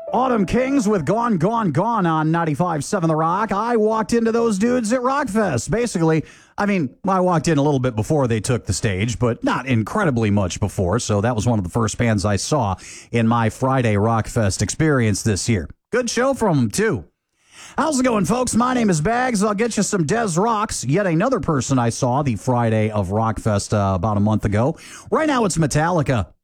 Autumn Kings with Gone, Gone, Gone on 95.7 The Rock. I walked into those dudes at Rockfest. Basically, I walked in a little bit before they took the stage, but not incredibly much before, so that was one of the first bands I saw in my Friday Rockfest experience this year. Good show from them, too. How's it going, folks? My name is Bags. I'll get you some Des Rocks. Yet another person I saw the Friday of Rockfest about a month ago. Right now, it's Metallica.